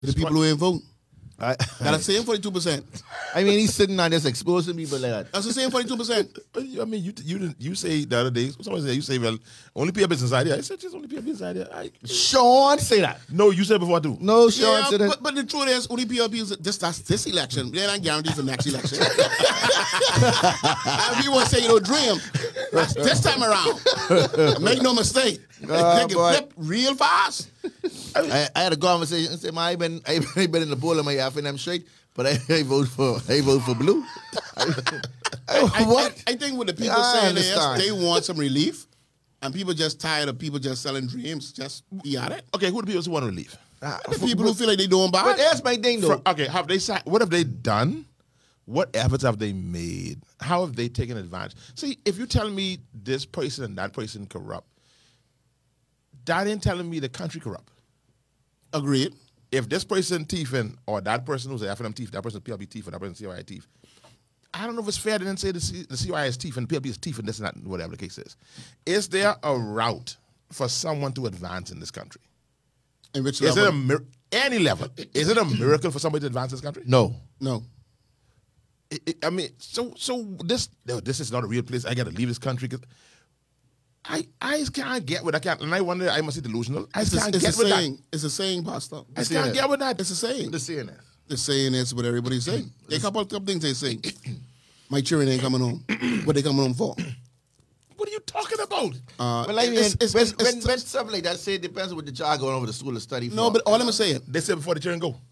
The people who ain't vote. That's the same 42%. I mean, he's sitting on this exposing people like that. That's the same 42%. I mean, you say the other day, someone said, you say, well, only PLP inside here. I said, just only PLP inside here. Sean say that. No, you said before too. No, Sean said that. But the truth is, only PLP is that's this election. They're not guaranteed for next election. And people say, dream. This time around. Make no mistake. They can flip real fast. I had a conversation and said, man, I've been in the bowl of my half and I'm straight, but I vote for blue. What? I think what the people saying is they want some relief, and people just tired of people just selling dreams. Just be at it. Okay, who are the people who want relief? The people who feel like they doing bad. But that's my thing, though. Okay, what have they done? What efforts have they made? How have they taken advantage? See, if you tell me this person and that person corrupt, that ain't telling me the country corrupt. Agreed. If this person thiefing, or that person who's an FNM thief, that person PLB thief, or that person CYI thief, I don't know if it's fair to then say the CYI is thief and the PLB is thief and this and that, whatever the case is. Is there a route for someone to advance in this country? In which level? Is it any level? Is it a miracle for somebody to advance this country? No. I mean, so this is not a real place. I got to leave this country because I just can't get with that. And I wonder, I must be delusional. I just can't get with that. It's a saying, Pastor. I just can't get with that. It's a saying. The saying is. The saying is what everybody's saying. There are a couple of things they say. My children ain't coming home. What they coming home for? What are you talking about? Well, I mean, when stuff like that, say it depends on what the child going over to school to study for. No, but all I'm saying. They said before the children go.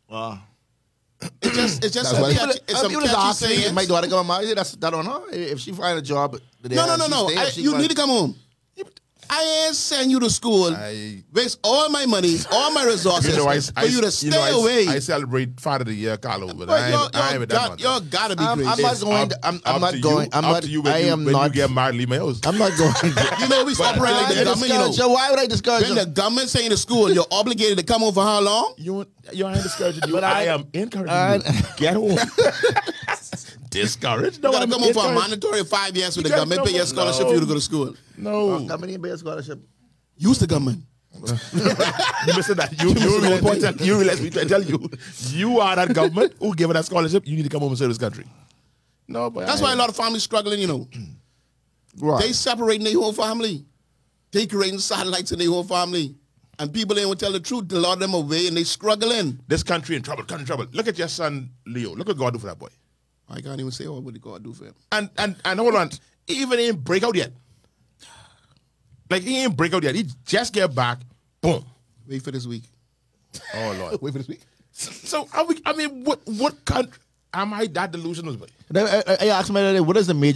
It's just some catchy saying. My daughter come marry, that's that on her. If she find a job, no. You need to come home. I ain't send you to school, waste all my money, all my resources for you to stay away. I celebrate Father of the Year, Carlo, but I ain't with that. You gotta be crazy. I'm not going. When you get married, leave my house. I'm not going. You know, we operate like the government. Why would I discourage you? When the government saying to school, you're obligated to come home for how long? You ain't discouraging you, but I am encouraging you. Get home. Discouraged? No, you gotta come home for a mandatory 5 years with the government pay your scholarship for you to go to school. No. Government ain't pay your scholarship. Use the government. You missing that. You realize me to tell you, you are that government who gave that scholarship. You need to come home and serve this country. No, but that's why a lot of families struggling. Right. They separating their whole family. They creating satellites in their whole family. And people ain't want to tell the truth. A lot of them away and they struggling. This country in trouble. Look at your son, Leo. Look what God do for that boy. I can't even say what God do for him. And hold on. He even ain't break out yet. Like, he ain't break out yet. He just get back. Boom. Wait for this week. Oh, Lord. Wait for this week. So, what country am I that delusional? I asked my other day, what are the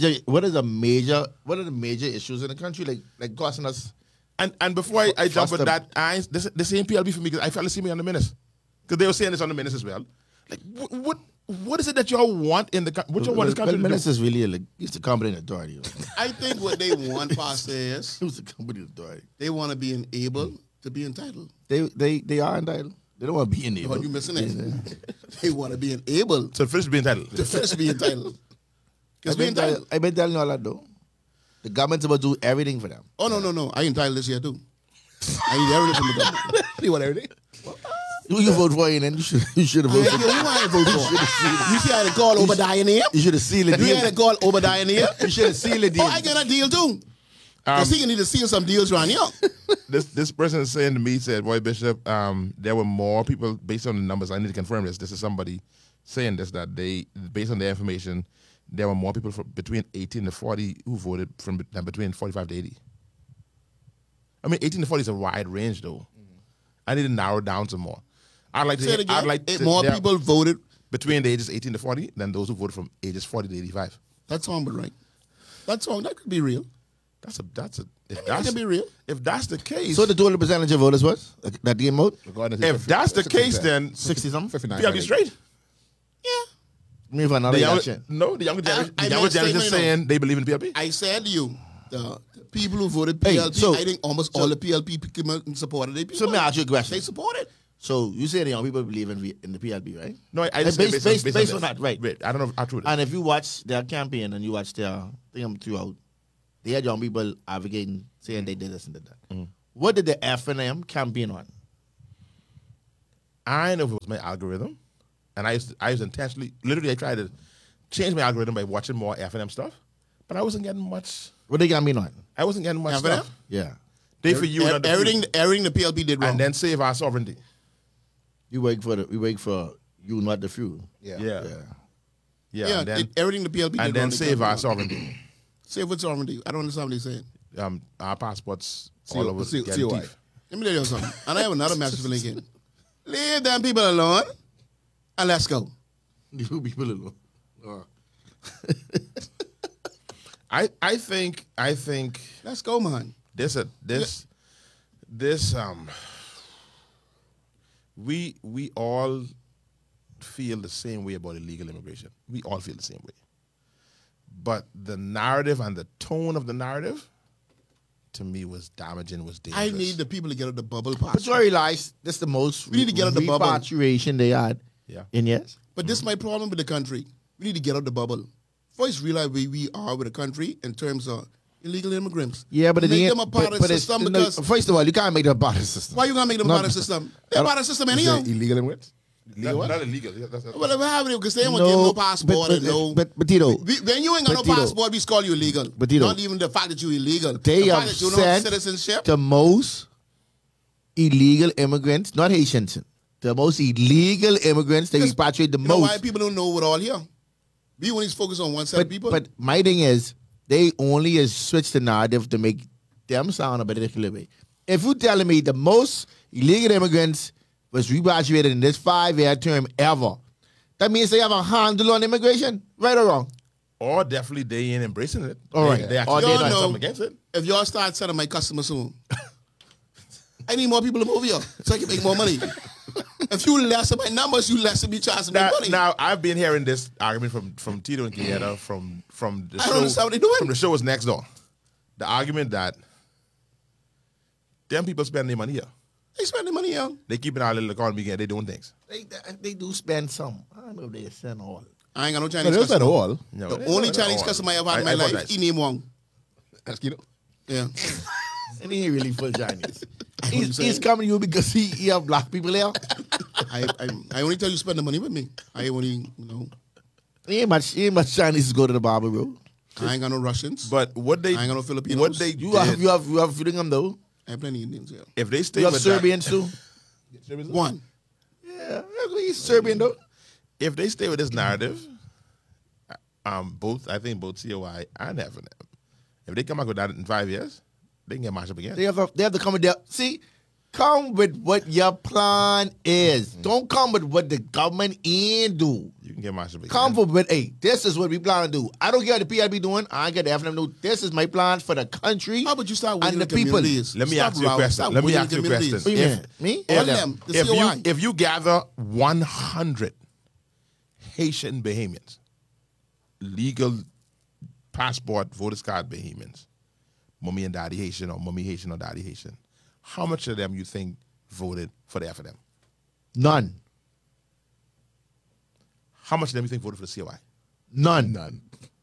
major issues in the country like costing us? And before I jump with that, this ain't PLB for me because I fell asleep on the minutes. Because they were saying this on the minutes as well. Like, what is it that y'all want in the country? What y'all want this country to do? Minutes is really it's the competent authority. I think what they want, Pastor, is it's the competent authority. They want to be enabled to be entitled. They are entitled. They don't want to be enabled. Oh, you missing it? They want to be enabled. So finish being entitled. To finish being entitled. I've been telling you all that though. The government's about to do everything for them. Oh, no. I entitled this year too. I need everything from the government. You want everything? Who you vote for, and you should have voted for. You ain't vote for. You see how they call Obadiah near? You should have sealed the deal. You see how they call Obadiah near? You should have sealed the deal. Oh, I got a deal too. Because he need to seal some deals around here. This person is saying to me, said, boy, Bishop, there were more people, based on the numbers, I need to confirm this. This is somebody saying this, that based on their information, there were more people between 18 to 40 who voted than between 45 to 80. I mean, 18 to 40 is a wide range, though. I need to narrow down some more. I'd like to more people voted between the ages 18 to 40 than those who voted from ages 40 to 85. That's wrong, but right. That's wrong. That could be real. That could be real. If that's the case, so the total percentage of voters was that came out. If that's the case, then 60 something, 59. PLB straight. Yeah. Me for another election. No, the younger generation is saying they believe in PLP. I said to you, the people who voted PLP, I think almost all the PLP people supported it. So let me ask you a question. They supported. So you say the young people believe in the PLP, right? No, I just based on that, right? I don't know how true it is. And if you watch their campaign and you watch their thing throughout, they had young people advocating, saying they did this and did that. Mm-hmm. What did the FNM campaign on? I know if it was my algorithm, and I used to intentionally, literally, I tried to change my algorithm by watching more F&M stuff, but I wasn't getting much. What they got me on? I wasn't getting much F&M? stuff. Yeah. They for you and everything the PLP did wrong. and then save our sovereignty. We wait for you, not the few. Yeah. Yeah, And then, everything the PLP did and then wrong. save our sovereignty. Save what sovereignty? I don't understand what they're saying. Our passports all over COI. getting teeth. Let me tell you something. And I have another message for Lincoln. Leave them people alone and let's go. You people alone. I think Let's go, man. we all feel the same way about illegal immigration. We all feel the same way. But the narrative and the tone of the narrative, to me, was damaging, was dangerous. I need the people to get out of the bubble. But you realize this is the most We need to get out the bubble. repatriation they had in years. But this is my problem with the country. We need to get out the bubble. First, realize where we are with the country in terms of illegal immigrants. Yeah, but make them a part of the system because first of all, you can't make them a part of the system. why you gonna make them a part of the system? They're part of the system anyhow. illegal immigrants? Not illegal. That's Well, if I have it, because they won't give no passport and no. But Tito, When you ain't got no Tito, passport, we call you illegal. But Tito, not even the fact that you're illegal. they the have fact that you don't have sent citizenship. the most illegal immigrants, not Haitians, the most illegal immigrants they repatriate the You know most. why people don't know what all here? We only focus on one set of people. But my thing is, they only has switched the narrative to make them sound a particular way. If you're telling me the most illegal immigrants was repatriated in this 5-year term ever, that means they have a handle on immigration, right or wrong? Or definitely they ain't embracing it. All right. They Or actually they doing don't. something against it. if y'all start sending my customers home, I need more people to move here so I can make more money. If you lessen my numbers, you lessen me charging me money. Now I've been hearing this argument from Tito and Kieta from the I show. don't understand what they doing. From the show was next door. The argument that them people spend their money here. They spending money here. They keeping our little economy again. They doing things. They do spend some. I don't know if they send all. I ain't got no Chinese No, customer. all. No, The only Chinese customer I ever had in my life, apologize. he named Wong. That's Kito. Yeah. And he ain't really full Chinese. you he's saying? coming to you because he have black people there. I only tell you spend the money with me. I only, He ain't much Chinese to go to the barber, bro. I ain't got no Russians. But what they I ain't got no Filipinos. What they You did, have feeding them though. I have plenty of Indians here. if they stay You have with Serbians too. One. Yeah, he's Serbian though. if they stay with this narrative, I think both COI and F&M, if they come back with that in 5 years, they can get mashed up again. They have to come with their come with what your plan is. Don't come with what the government ain't do. You can get mashed up again. Come with, hey, this is what we plan to do. I don't care what the PIB doing. I ain't get the F&M do. This is my plan for the country. How about you start and winning the the people. communities? Let me Stop ask you a row- question. stop Let me winning ask you a communities. question. What you mean? Me? All All them. The If COI. if you gather 100 Haitian Bahamians, legal passport, voters card Bahamians, mommy and daddy Haitian or mommy Haitian or daddy Haitian, how much of them you think voted for the F&M? None. How much of them you think voted for the COI? None.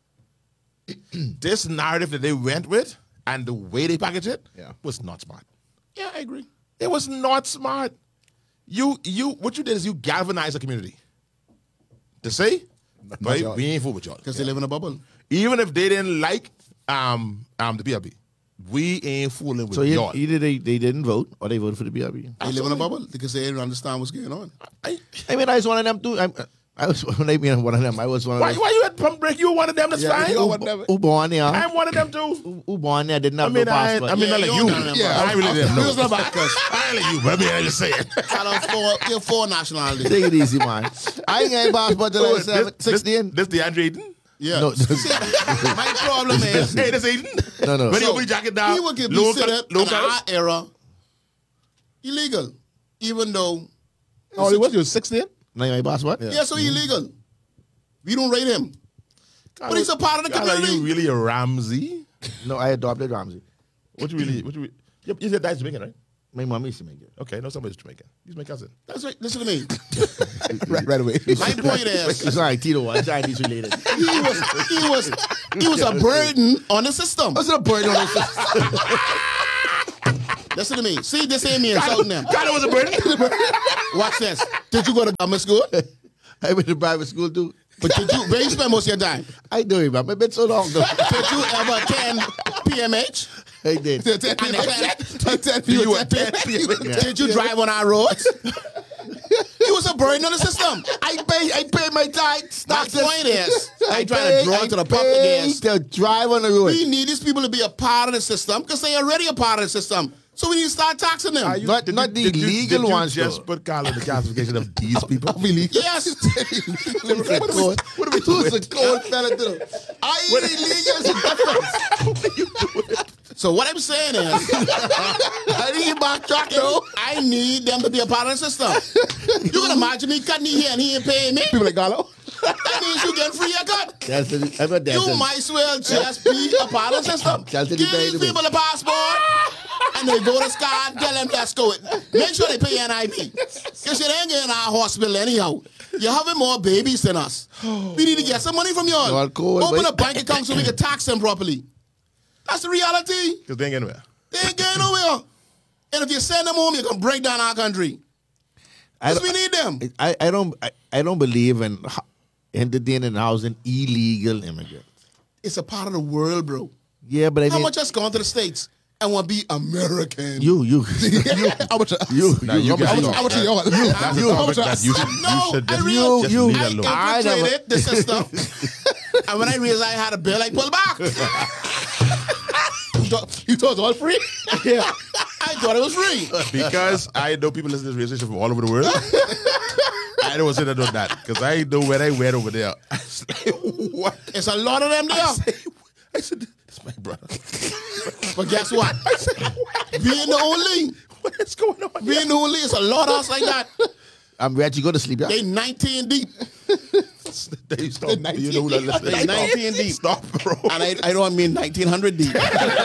This narrative that they went with and the way they packaged it Yeah. was not smart. Yeah, I agree. It was not smart. What you did is you galvanized the community. To say, boy, y'all. we ain't fool with y'all. Because they live in a bubble. Even if they didn't like the PLP, we ain't fooling with So y'all. either they didn't vote or they voted for the PIB. They live in a bubble because they don't understand what's going on. I- I mean, I was one of them too. I was one of them. I was one of why them. you at pump break? You one of them. That's fine. you are one of them. Who born there? I'm one of them too. Who born there didn't have I mean, no passport. I mean, not like you're you. one of them, Yeah, bro. I really didn't know. Who's the backers? I ain't like you, but I mean, I just say it. You're four nationalities. Take it easy, man. I ain't got a passport till I was This 16. This the Andre Ayton? Yeah. No. See, my problem is Hey, this Ayton? No. When you So, open your jacket down, he would get low considered cut- low in our cut- era illegal, even though. Oh, it was you 16? No, you ain't passport? Yeah, so illegal. We don't rate him, but he's a part of the God, are community. you really a Ramsey? No, I adopted Ramsey. What you really? You said that's Jamaican, right? My mom used to make it. Okay, no, somebody's Jamaican. He's my cousin. That's right. Listen to me. Right away. My point is, It's all right, Tito was Chinese related. he was a burden on the system. What's the point on this? Listen to me. See, this ain't me insulting them. God, it was a burden. Watch this. Did you go to government school? I went to private school too. But where you spend most of your time? I do it, man. It's been so long though. Did you ever attend PMH? I did. Did you drive on our roads? You was a burden on the system. I pay my tithes. My point is, I trying to draw to the public is to drive on the road. we need these people to be a part of the system because they already a part of the system. So we need to start taxing them. Not the legal ones. Just put Carl in the classification of these people. Yes. Who's a cold fella do? I illegal is a difference. So what I'm saying is, I need backtrack though. I need them to be a part of the system. You can imagine me cutting his hair and he ain't paying me? People like Gallo. That means you get free haircut. You might as well just be a part of the system. Give these people a passport and they go to Scott and tell them, let's go. Make sure they pay NIB. Because you ain't getting our hospital anyhow. You're having more babies than us. We need to get some money from y'all. Open a bank account so we can tax them properly. That's the reality. Because they ain't getting nowhere. They ain't getting nowhere. And if you send them home, you're going to break down our country. Because we need them. I don't believe in entertaining and housing illegal immigrants. It's a part of the world, bro. Yeah, but How much has gone to the States and want to be American? You. How much? You How much are y'all? I infiltrated the system. And when I realized I had a bill, I pulled back. You thought it was all free? Yeah. I thought it was free. Because I know people listen to this radio station from all over the world. I don't say that on that. Because I know when I went over there. I was like, what? It's a lot of them there. I said, this is my brother. But guess what? I said, what? Being the only. What is going on? Being the only, it's a lot of us like that. I'm ready to go to sleep. Yeah? They 19 deep. They stop. You know who that listen. They 19 deep. Stop, bro. And I don't mean 1900 deep.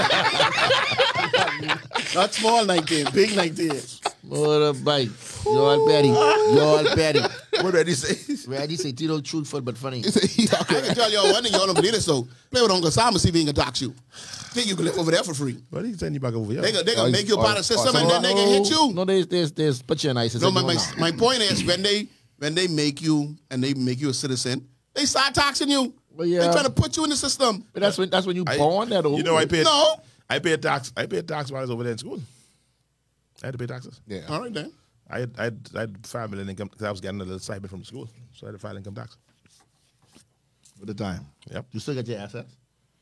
Not small 19, big 19. What a bite. Y'all petty. What did he say? Ready say Tito truthful but funny. I can tell y'all one thing, y'all don't believe it, so play with Uncle Sam and see if he can tax you. Think you can live over there for free. What are you sending you back over here? They gonna make you a part of the system and then they can hit you. No, there's put you in ice. No, my point is when they make you and they make you a citizen, they start taxing you. Well, yeah. They trying to put you in the system. But that's when you born that old. You know, I paid tax. I paid tax while I was over there in school. I had to pay taxes. Yeah. All right then. I had family income because I was getting a little stipend from the school, so I had to file income tax. For the time. Yep. You still get your assets?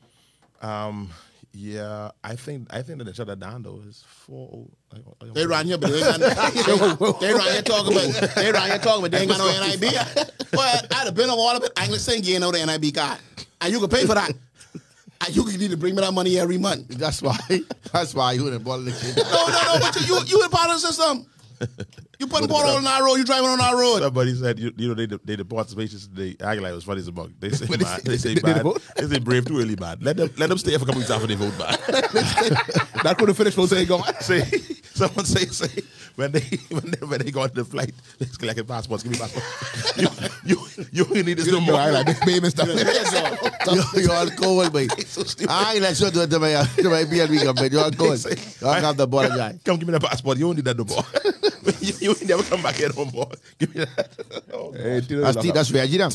Yeah, I think that they shut that down though. It's 4. They around here, but they around here talking about they ain't got no NIB. But I'd have been on all of it. I ain't saying you ain't know the NIB card, and you can pay for that. And you need to bring me that money every month. That's why you wouldn't bother the kid. No, but you in part of the system. You putting water on our road. You driving on our road. Somebody said, they deport spaces. They act like it was funny as a bug. They say bad. They say bad. They say brave too early bad. Let them stay for a couple weeks after they vote bad. That couldn't finish vote saying go. Someone say when they go on the flight, they collect passports. Give me passport. You need this no more. I like big baby and stuff. You're all cold, mate. I ain't let you do it to my BLB company. You're all cold. You'll have the border guy. Come give me the passport. You don't need that no more. You ain't never come back here no more. Give me that. Oh, that's Reggie now.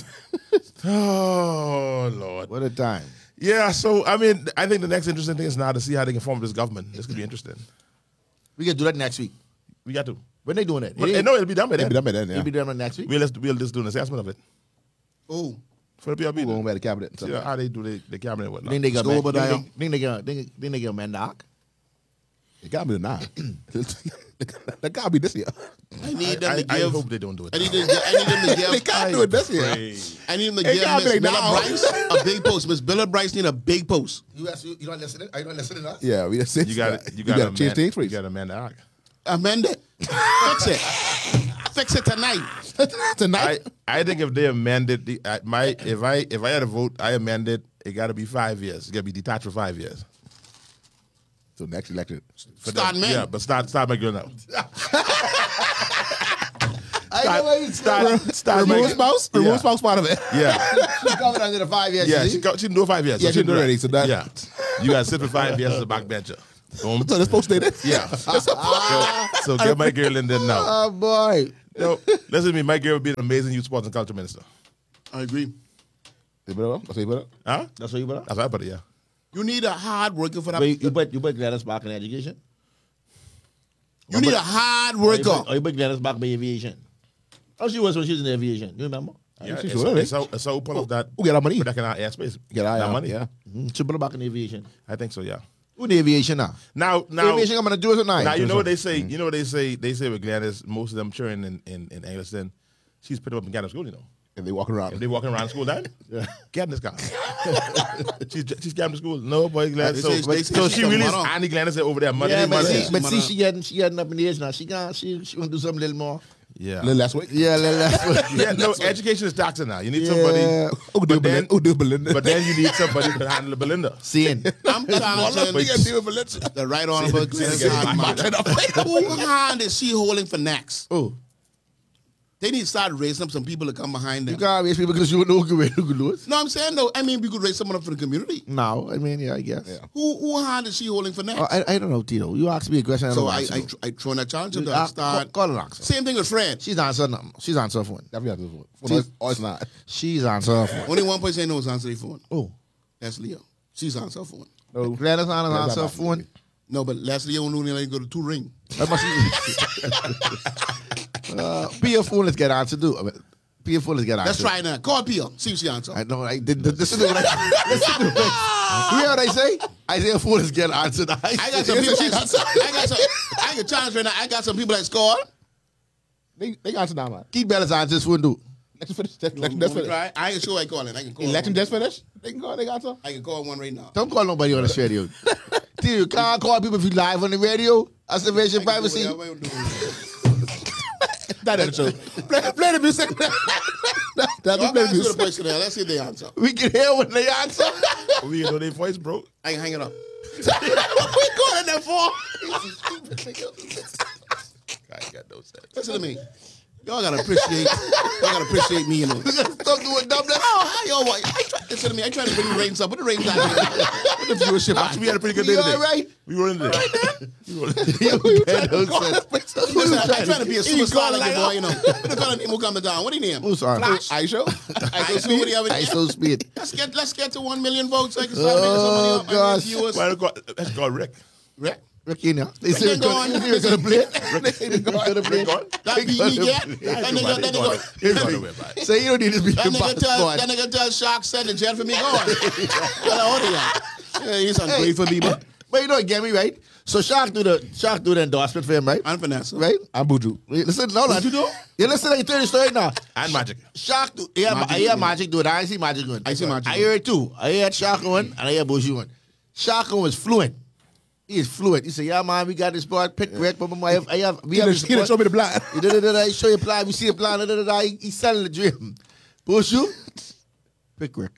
Oh, Lord. What a time. Yeah, so, I mean, I think the next interesting thing is now to see how they can form this government. This could be interesting. We can do that next week. We got to. When they doing it? No, it'll be done by then. Yeah. It'll be done by next week? We'll just do an assessment of it. Oh. For the PRB. We'll go by the cabinet. See how they do the cabinet and whatnot. Think they gonna amend the arc? It got me tonight. That got me this year. I need them to give. I hope they don't do it. I need them to give. They can't do it this year. I need them to give Miss Billa Bryce a big post. Miss Billa Bryce need a big post. You don't listen? Are you not listening to us? Yeah, we just said You got to change things for you. You got to amend the arc. Amend it. Fix it. Fix it tonight. tonight. I think if they amended if I had a vote, I amend it. It got to be 5 years. It got to be detached for 5 years. So next election. Start men. Yeah, but start my girl now. Start remove spouse? Remove spouse part of it. Yeah. She's coming under the 5 years. Yeah, she can do 5 years. Yeah, she can do it already. So that, yeah. You got to sit for 5 years as a backbencher. Boom. So this supposed to stay there? Yeah. So get my girl in there now. Oh boy. Yo, listen to me. My girl would be an amazing youth sports and culture minister. I agree. That's what you put up? Huh? That's what you put up? That's what I put it, yeah. You need a hard worker for that. But you put Gladys back in education? You need a hard worker. Or you put Gladys back by aviation? How she was when she was in aviation? You remember? Yeah, she it's should, so pull of that. Who get our money? Protecting our airspace. Get our that money. Yeah. She put her back in aviation. I think so, yeah. Who in aviation now? Now, Aviation, I'm going to do it tonight. now you know what they say. You know what they say. They say with Gladys, most of them children in Engliston, she's put them up in Ghana school. You know, And they walking around. if they walking around school, then get in this car. she's getting to school. No boy, Gladys. They say So she's she the really is mother. Annie Gladys over there. Mother, Yeah, mother. but see, she getting up in the age now. She want to do something a little more. Yeah. Little last week. Yeah, that's Yeah, no, education is taxing now. You need somebody. Who do But Belinda? But then you need somebody to handle Belinda. Seeing. I'm challenging the right honorable Senator Hardman. Who hand is she holding for next? Oh. They need to start raising up some people to come behind You them. can't raise people because you know who could lose. No, I'm saying though. I mean, we could raise someone up for the community. No, I mean, yeah, I guess. Yeah. Who hand is she holding for next? I don't know, Tito. You asked me a question. So don't I answer. throw in a challenge to You them. ask- Start. Call an answer. Same thing with Fred. She's answering nothing. She's answering phone. Definitely have this one. Oh, it's not. She's answering phone. Only one person knows answer the phone. Oh. That's Leo. She's answer her phone. No. Gladys answering phone. No, but Leslie only let go to 2 ring. That must be your phone. Let's get answer too. Pia phone. Let's get answer. Let's try now. Call Pia. See if she answer. I know. Listen to what I. You hear what I say? I say a phone is get answered. I got some people. I can challenge right now. I got some people that scored. They can answer now, man. Keith Bellis answers phone too. Let you finish. Let Want them me finish. try? I ain't sure I call it. I can call Let them one. just finish. They can go. They got answer. I can call one right now. Don't call nobody on the radio. Dude, you can't call people if you live on the radio. That's invasion I can do privacy. whatever I'm doing. That is true. Play the music. That's Y'all play the answer the music. question there. Let's see if they answer. We can hear when they answer. We know their voice, bro. I can hang it up. What we calling that for? I got no sense. Listen to me. Y'all gotta appreciate me, you know. Stop doing dumb. Oh, hi, y'all. Listen to me. I try to bring the ratings up. What the ratings out here? What the viewership? Actually, we had a pretty good day You today. all right? We were in there. Listen, I'm trying to be a superstar like your boy, you know. What the kind of name who coming down? What do you name? Who's sorry? Flash. Aisha. ISO, what do you have in there? ISO speed. Let's get to 1 million votes so I can start making some money Oh, up. gosh. Viewers. Well, let's call Rick. Rick? Ricky now. They say ain't going. we're going to play. They say they're going to play. Rick gone? That beat me get. That nigga, Say you don't need to be that the nigga boss. tell Shark said the jet for me gone. Well, yeah, he's ungrateful, people. But you know, get me right. So Shark do the endorsement for him, right? I'm Vanessa. Right? I'm Buju. Wait, listen, no, What you do? You listen, I tell you the story now. And Magic. Shark do. Yeah, Magic I hear do it. Magic do it. I see Magic doing. I see Magic I do it. hear it too. I hear Shark one and I hear Buju one. Shark one was fluent. He is fluent. He said, "Yeah, man, we got this part. Pick red, but we have He done show me the blind. He show you plan. We see the plan. He's selling the dream. Buju, pick Rick.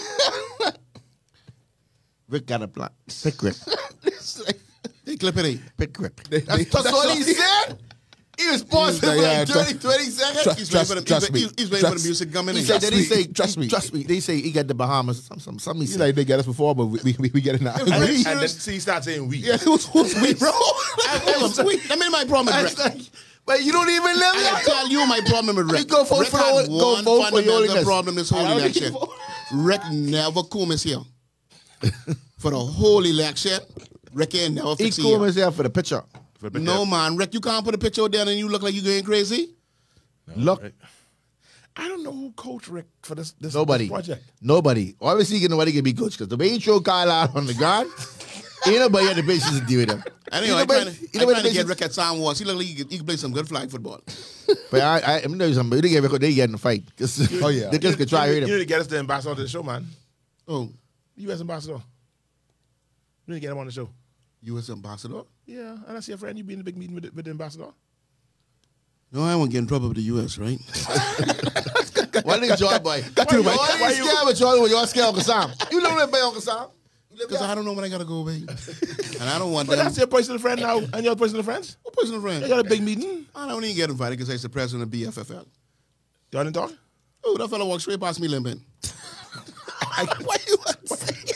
Rick got a plan. Pick Rick. They clip it. Pick Rick. That's all he said. He was pausing for like 20 seconds. He's waiting for the music coming in. He said, then he say, Trust me. Trust me. They say he got the Bahamas. Something he You said. like they get us before, but we get it now. And then he starts saying we. Yeah, who's we, bro? Let me my problem with It's Rick. like, but you don't even live I there. tell you my problem with Rick. You go vote Rick for the had Holy- go one vote for your fundamental holiness. problem this whole I don't election. think Rick never come as here. For the whole election, Rick ain't never He fix it cool here. is there for the picture. No, man. Rick, you can't put a picture out there and you look like you going crazy. Look, I don't know who coached Rick for this nobody. project. Nobody. Obviously, nobody can be coach because the way he throw Kyle out on the ground, ain't nobody had the patience to deal with him. Anyway, Ain't I'm nobody- trying to get Rick at Sam Wars. He look like he can play some good flag football. But I'm telling you something. They get Rick, they get in the fight. Oh, yeah. They just could try to hit You need him. to get us the ambassador to the show, man. Oh, U.S. ambassador. You need to get him on the show. U.S. ambassador? Yeah, and I see a friend. You be in the big meeting with the ambassador. No, I won't get in trouble with the U.S., right? Why nigga Joy boy? you, Why Mike. you scared with Joy when you're scared Uncle Sam? You live with Uncle Sam. Because I don't know when I got to go, babe. And I don't want But them. that's your personal friend now, and your personal friends. What personal friend? You got a big meeting. I don't even get invited because I the president of BFFL. Y'all didn't talk? Oh, that fella walked straight past me limping. Why you say it?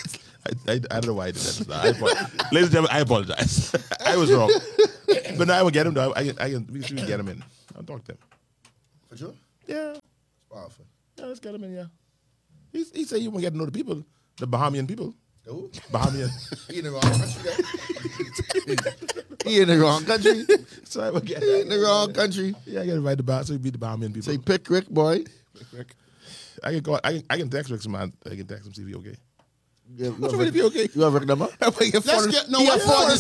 I don't know why I did that. Ladies and gentlemen, I apologize. I was wrong. But now I will get him though. We should get him in. I'll talk to him. For sure. Yeah. It's powerful. Yeah, let's get him in, yeah. He said you want to get to know the people. The Bahamian people. Who? Bahamian. He in the wrong country. He in the wrong country. So I will get He in the wrong country. Yeah, I got to invite the Bahamian, so he be the Bahamian people. Say pick Rick, boy. Rick. I can call. I can text Rick some. I can text him see if he okay. You What's wrong with you okay? You have Rick number? Let's get no. What for?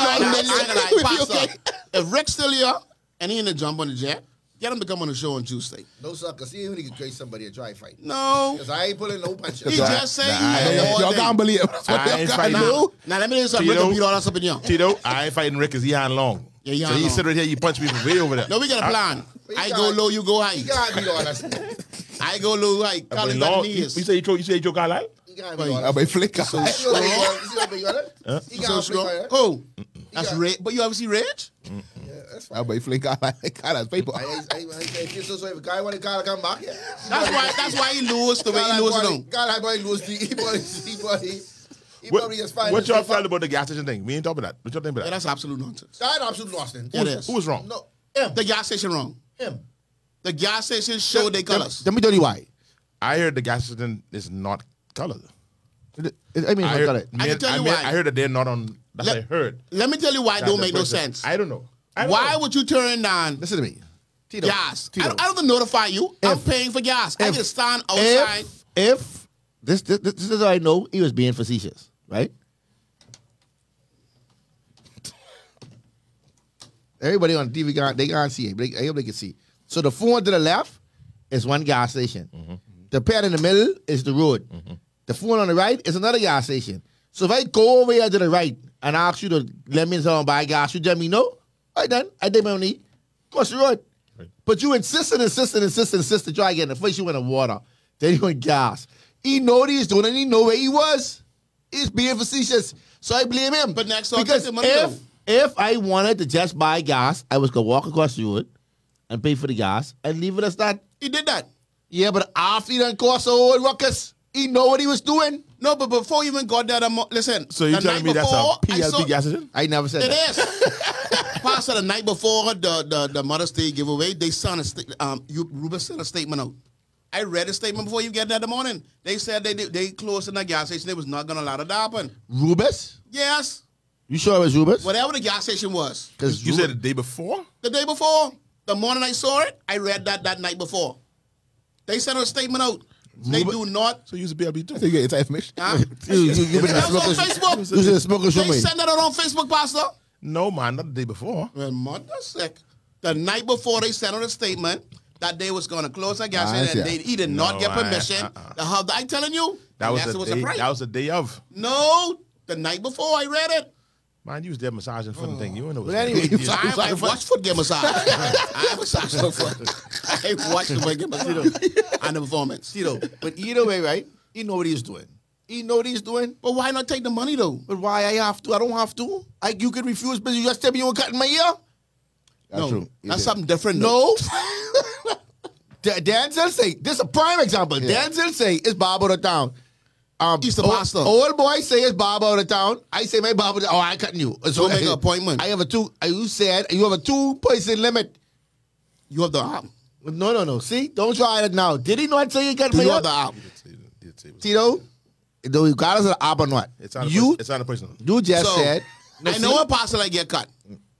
If Rick's still here and he in the jump on the jet, get him to come on the show on Tuesday. No, sir, because he ain't going to create somebody a dry fight. No. Because I ain't pulling no punches. He just say Y'all can't believe it. I ain't fighting. Now let me tell you something. Rick will beat all us up in here. Tito, I ain't fighting Rick because he hand long. Yeah, he so hand he long. sit right here, you punch me from way over there. No, we got a plan. I go low, you go high. He can't beat all us. I go low, high. Call him Long, back you knees. say you choke Carlisle? He can't beat all us. I flick. You see what big on it? He So can't strong. beat all us. Oh, that's Rage. But you ever see Rage? Yeah, that's fine. I flick. Carlisle's paper. I feel so sorry. If a guy want to come back, yeah. That's why he lose the way he lose it on. God, boy lose the he probably just fine. What y'all felt about the gas station thing? We ain't talking about that. What y'all think about Yeah, that? that's absolute nonsense. That absolute lost then. It is. Who was wrong? No, him. The gas station wrong. Him. The gas station showed their colors. Let me tell you why. I heard the gas station is not colored. I mean, I heard, can tell you why. I heard that they're not on. That's what I heard. Let me tell you why it don't make no sense. I don't know. Why would you turn down listen to me. Tito. gas? I Tito. don't notify you. I'm paying for gas. I can stand outside. If this is how I know he was being facetious, right? Everybody on TV they can't see it, but I hope they can see. So the phone to the left is one gas station. Mm-hmm. The pad in the middle is the road. Mm-hmm. The phone on the right is another gas station. So if I go over here to the right and ask you to let me someone buy gas, you tell me no. All right then, I take my money. Cross the road. Right. But you insist to try again. The first you went in water, then you went gas. He know what he's doing and he know where he was. He's being facetious. So I blame him. But next time, because take the money though. if I wanted to just buy gas, I was gonna walk across the road and pay for the gas and leave it as that. He did that. Yeah, but after he done cost a whole ruckus, he know what he was doing. No, but before you even got there, listen. So you the telling night me that's before, a PLP gas station? I never said It that. is. Pastor, the night before the Mother's Day giveaway, they sent Rubens sent a statement out. I read the statement before you get there in the morning. They said they closed in the gas station. They was not going to allow it to happen. Rubus? Yes. You sure it was Rubus? Whatever the gas station was. Because You said the day before? The day before, the morning I saw it, I read that night before. They sent a statement out. They do not. So use a BLB too. You get inside information. Huh? you been That was on smoking. Facebook. You said smoking show They me. sent that out on Facebook, Pastor. No, man, not the day before. Well, mother sick. The night before they sent out a statement that they was going to close the gas station and he did not No, get permission to have. I'm telling you, That was yes, it the was day. a prank. That was the day of. No, the night before I read it. Man, you was there massaging foot and thing. You know. But anyway, I watched foot get massage. I massaged no foot. I watched the foot get massage and the performance. Tito, but either way, right? He know what he's doing. He know what he's doing. But why not take the money though? But why I have to? I don't have to. You could refuse, but you just tell me you were cutting my ear. That's true. You That's did. something different. Though. No. Denzel say, this is a prime example. Yeah. Denzel say, it's Bob out of town. He's the pastor. Old boy say it's Bob out of town. I say my Bob out of town. Oh, I cutting you. So make an appointment. I have a two. You said you have a 2-person limit. You have the arm. No. See? Don't try it now. Did he not say he cut Do my you ear? have the arm? Tito? Though you got us an app or not? It's on You a personal. you just So, said. I know a pastor that get cut.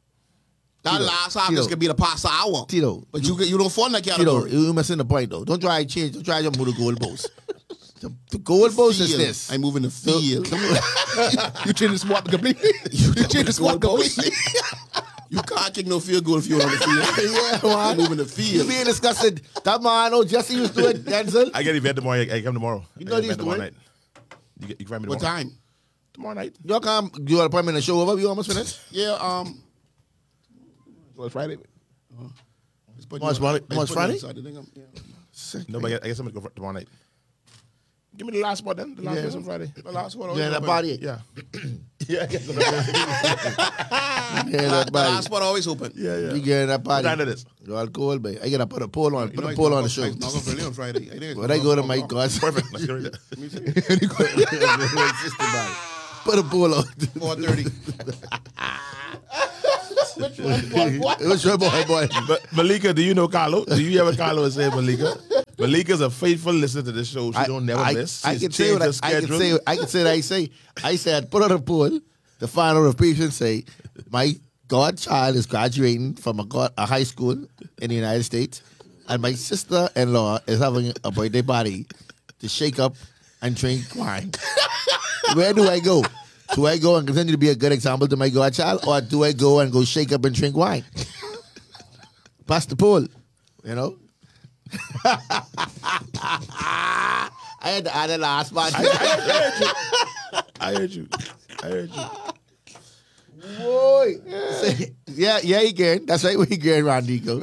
That Tito, last half Tito. is gonna be the pastor hour. Tito, But you don't fall in that Tito, category. you missing the point though. Don't try to change. Don't try to move the goalpost. The goalpost is Field. this. I move in the field. You changed the spot completely. You changed the spot completely. You can't kick no field goal if you're on the field. Yeah, I move in the You field. being disgusted. That man, oh Jesse used to it, Denzel. I get event tomorrow. I come tomorrow. You I know get these event tomorrow doing? night. You can find me What tomorrow. time? Tomorrow night. Y'all come do an appointment and show over. You almost finished. Yeah, Well, Friday. let's put Tomorrow's you- Friday? let's Tomorrow's put you Friday? inside the thing. Yeah. No, but I guess I'm going to go for tomorrow night. Give me the last spot then. The last place on Friday. The last one. Yeah, that body. Yeah. Yeah. Yeah, The that body. last one always open. Yeah. You get that What party. time it is? You alcohol, babe. I gotta put a poll on. You Put know a it's poll not on the gonna- show. it's Not going to on Friday. I think it's When I go to my guys, Perfect. Let's get rid of that. put a poll on. 4:30. Which one? What? It was your boy. But Malika, do you know Carlo? Do you ever Carlo and say Malika? Malika's a faithful listener to this show. She don't never miss. I She's can say changed what her schedule. I can say what I say. I said put on a poll to find out if patients say my godchild is graduating from a high school in the United States, and my sister-in-law is having a birthday party to shake up and drink wine. Where do I go? Do I go and continue to be a good example to my godchild, or do I go and go shake up and drink wine? Pass the poll, you know. I had to add the last one. I heard you. Boy. Yeah, he can. That's right, we can, Randico.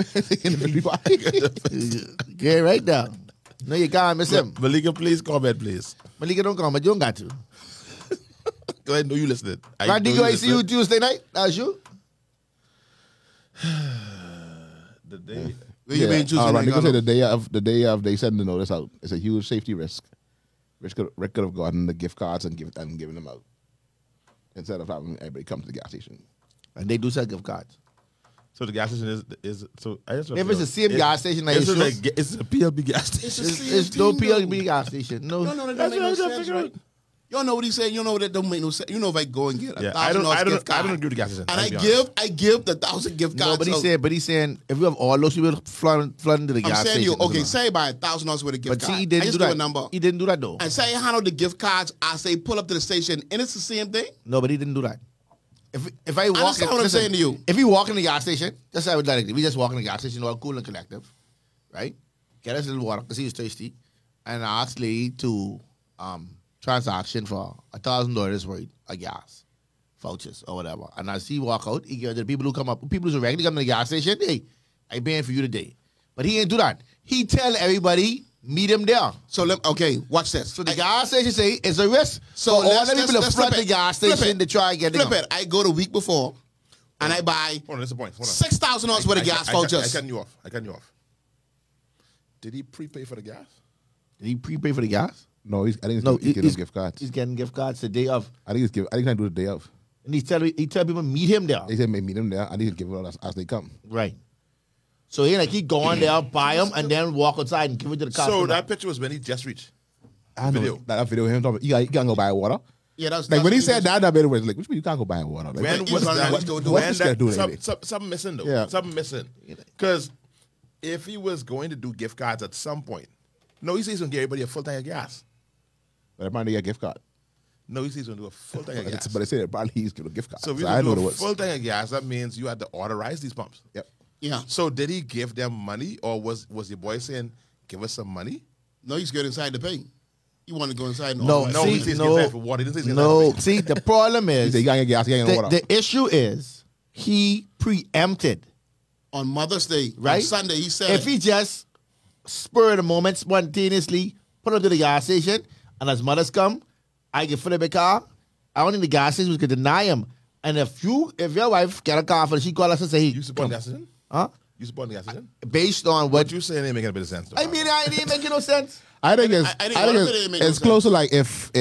Get right down. No, you can't miss him. Malika, please comment, please. Malika don't come, but you don't got to. Go ahead, know you listening. Randico, I see you Tuesday night. That's you. The day. Where you been Tuesday night, Randy Carlo? say the day of they send the notice out. It's a huge safety risk. Rick could have gotten the gift cards and given them out instead of having everybody come to the gas station. And they do sell gift cards. So the gas station is so. I just If it's the same gas station, like it's it's, it's a PLB gas station. it's no PLB gas station. No. No, that That's don't make what no I'm sense, figuring. right? You don't know what he's saying. You know that don't make no sense. You know if I go and get Yeah, $1,000 gift card, I don't agree with the gas station. and I'll be honest. I give the 1,000 gift cards. No, but out. he's saying if you have all those people flooding to the I'm gas saying station. you okay. Say buy $1,000 worth of gift But card. see, he I didn't just do that. a number. He didn't do that though. And say I handle the gift cards. I say pull up to the station, and it's the same thing. No, but he didn't do that. If I walk, understand what I'm saying to you. If you walk in the gas station, just how I would like it. We just walk in the gas station, all cool and collective, right? Get us a little water because he was thirsty, and I asked lady to transaction for $1,000 worth of gas vouchers or whatever. And as he walk out, he give it to the people who come up, people who's regularly come to the gas station. Hey, I paying for you today, but he ain't do that. He tell everybody meet him there. So watch this. So the gas station say it's a risk. So for all let's- the people let's to flood flip the it. gas Flip station it. to try and get Flip them. it. I go the week before, and I buy Hold on, that's the point. Hold on. $6,000 worth of gas I vouchers. cut you off. Did he prepay for the gas? Did he prepay for the gas? No, I think No, he's getting gift cards. He's getting gift cards the day of. I think he's I do the day of. And he tell people meet him there. They said meet them there. I need to give them as they come. Right. So he go on there, buy them, and then walk outside and give it to the customer. So that picture was when he just reached. I know Video. that video of him talking. You can't go buy water. Yeah, that's Like when he that's- said that video was like, which mean you can't go buy water? Like, When he was was that? let's go do it. When What's this guy doing that? lately? Something missing though. Yeah. Something missing. Because if he was going to do gift cards at some point, no, he says he's going to give everybody a full tank of gas. but apparently a gift card. No, he says he's going to do a full tank of gas. But they said apparently he's getting a gift card. So if So you I know do the a words. full tank of gas, that means you had to authorize these pumps. Yep. Yeah. So did he give them money, or was your boy saying, "Give us some money"? No, he's good inside to pay. You want to go inside? And No, authorize No, it. he see, says no, give for water. He didn't say give no. for See, the problem He is said you can't get gas, you can't get water. the issue is he preempted, on Mother's Day, right? on Sunday, he said if he just spur of the moment, spontaneously put up to the gas station, and as mothers come, I get fill up a car. I don't think the gas station could deny him. And if your wife get a car for she call us and say, You support the gas station? huh? You support the gas station? Based on What what you saying ain't making a bit of sense. Though, I mean, I didn't make no sense. I think I think one of it ain't make no it's close to like if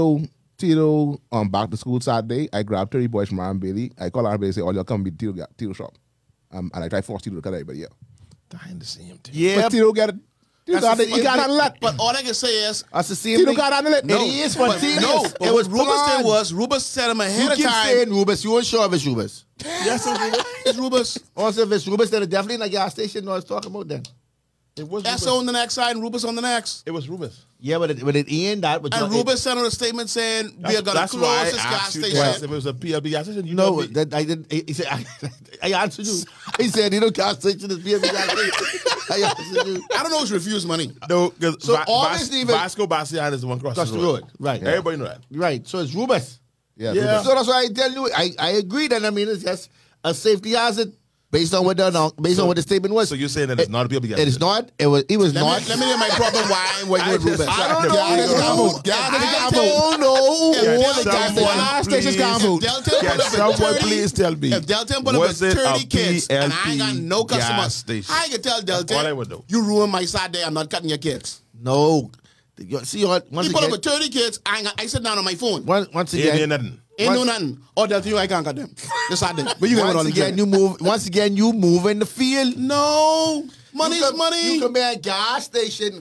Tito back to school Saturday, I grab 30 boys from Aaron Bailey. I call Aaron Bailey and say, "Oh, y'all come be Tito shop." And I try to force Tito to cut everybody. Yeah. dying the same thing. Yeah, But Tito got it. He That's got the it. He same got thing. it. Let. But all I can say is, that's the same Tito thing. got on it. It is spontaneous. no. But it was what Rubus planned. did was Rubus said him You ahead of keep time. saying Rubus. You weren't sure if it's Rubus. Yes, it's Rubus. Also, if it's Rubus, then it's definitely in the gas station. No, I was talking about then. It was S Rubus. on the next side and Rubus on the next. It was Rubus. Yeah, but it ain't that. But And Rubus sent out a statement saying we are going to That's close why this I gas asked you station. twice if it was a PLB gas station. You no, know me. that I didn't. He said I answered you. He said, "You know, gas station is being gas station." I answered you. I don't know who's refused money. No, because So obviously even- Vasco Bastian is the one across Across the the road. road, right? Everybody know that. Right. So it's Rubus. Yeah. Yeah. So that's why I tell you, I agree. Then I mean, it's just a safety hazard. Based on what the statement was. So you're saying that it's not a PLB gas It is station? not. It was not. Let me hear my problem why I'm working with Ruben. I don't know. I don't know. If All the gas Delta- gas stations If can't vote. Delta Can put up with someone 30 please tell me? If Delta put up with was it 30 a kids and I ain't got no PLP gas customers, station? I can tell Delta, all I would do. you ruined my Saturday, I'm not cutting your kids. No. See, once He put up again, with 30 kids, I sit down on my phone. once Ain't again, nothing. Ain't no nothing. Or Delta, you I can't cut them. This Saturday. But you once again, you move. Once again, you move in the field. No. Money's You money. can be a gas station.